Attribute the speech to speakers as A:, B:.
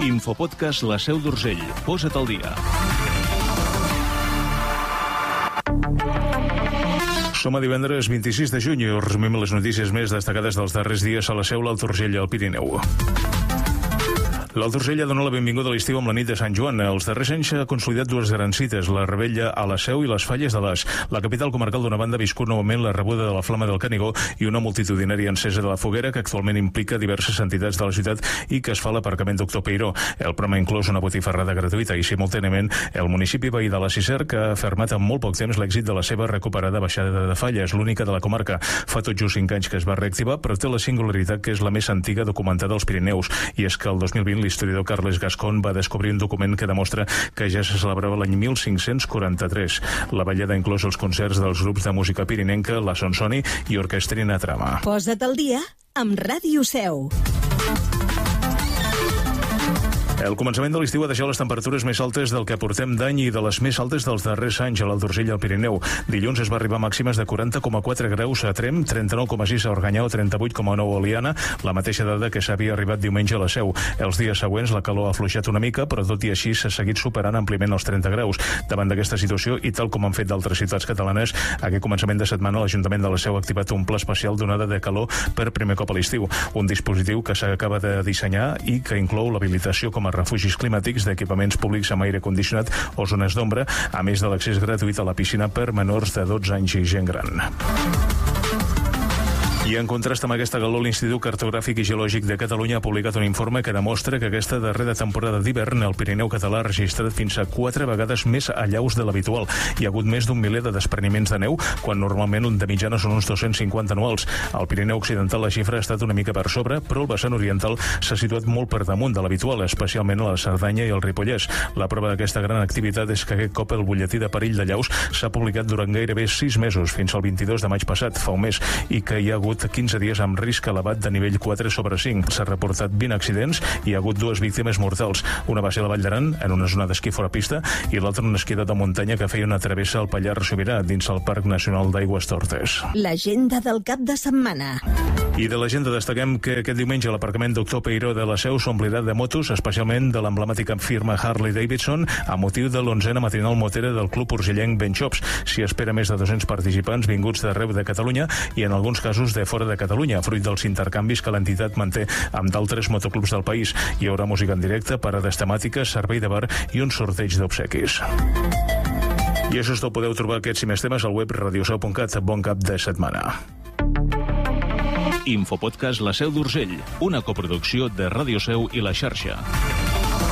A: Infopodcast La Seu d'Urgell. Posa't al dia. Som a divendres 26 de juny i us resumim les notícies més destacades dels darrers dies a la Seu, l'Alt Urgell i el Pirineu. L'Alt Urgell ha donat la benvinguda a l'estiu amb la nit de Sant Joan. Els darrers anys s'ha consolidat dues grans cites, la Revetlla a la Seu i les Falles de l'As. La capital comarcal d'una banda ha viscut novament la rebuda de la Flama del Canigó i una multitudinària encesa de la foguera que actualment implica diverses entitats de la ciutat i que es fa a l'aparcament Doctor Peiró. El programa ha inclòs una botifarrada gratuïta i simultàniament el municipi veí de la Cicer, que ha afirmat en molt poc temps l'èxit de la seva recuperada baixada de Falles, l'única de la comarca. Fa tot just 5 anys que es va reactivar, però té la singularitat que és la més antiga documentada als Pirineus, i és que el 2020 l'historiador Carles Gascon va descobrir un document que demostra que ja se celebrava l'any 1543. La ballada inclòs els concerts dels grups de música pirinenca, la Sonsoni i Orquestrina Trama.
B: Posa't al dia amb Ràdio Seu.
A: El començament de l'estiu ha deixat les temperatures més altes del que portem d'any i de les més altes dels darrers anys a l'Alt Urgell i al Pirineu. Dilluns es va arribar a màximes de 40,4 graus a Tremp, 39,6 a Organyà o 38,9 a Oliana, la mateixa dada que s'havia arribat diumenge a la Seu. Els dies següents la calor ha afluixat una mica, però tot i així s'ha seguit superant àmpliament els 30 graus. Davant d'aquesta situació, i tal com han fet d'altres ciutats catalanes, aquest començament de setmana l'Ajuntament de la Seu ha activat un pla especial d'onada de calor per primer cop a l'estiu. Un dispositiu que s'acaba de dissenyar i que inclou l'habilitació com a refugis climàtics d'equipaments públics amb aire condicionat o zones d'ombra, a més de l'accés gratuït a la piscina per menors de 12 anys i gent gran. I en contrast amb aquesta calor, l'Institut Cartogràfic i Geològic de Catalunya ha publicat un informe que demostra que aquesta darrera temporada d'hivern el Pirineu català ha registrat fins a 4 vegades més allaus de l'habitual. Hi ha hagut més d'un miler de despreniments de neu, quan normalment de mitjana són uns 250 anuals. Al Pirineu Occidental la xifra ha estat una mica per sobre, però el vessant oriental s'ha situat molt per damunt de l'habitual, especialment a la Cerdanya i el Ripollès. La prova d'aquesta gran activitat és que aquest cop el butlletí de perill d'allaus s'ha publicat durant gairebé 6 mesos, fins al 22 de maig passat, fa un mes, i que hi ha hagut 15 dies amb risc elevat de nivell 4 sobre 5. S'ha reportat 20 accidents i hi ha hagut 2 víctimes mortals. Una va ser a la Vall d'Aran, en una zona d'esquí fora pista, i l'altra un esquí de muntanya que feia una travessa al Pallars Sobirà, dins el Parc Nacional d'Aigües Tortes.
B: L'agenda del cap de setmana.
A: I de l'agenda destaquem que aquest diumenge a l'aparcament Doctor Peiró de la Seu s'omplirà de motos, especialment de l'emblemàtica firma Harley Davidson, a motiu de l'11a matinal motera del Club Urgellenc Ben Shops. S'hi espera més de 200 participants vinguts d'arreu de Catalunya i en alguns casos de fora de Catalunya, fruit dels intercanvis que l'entitat manté amb d'altres motoclubs del país. Hi haurà música en directe, parades temàtiques, servei de bar i un sorteig d'obsequis. I això és tot. Podeu trobar aquests i més temes al web radioseu.cat. Bon cap de setmana. Infopodcast La Seu d'Urgell, una coproducció de Ràdio Seu i La Xarxa.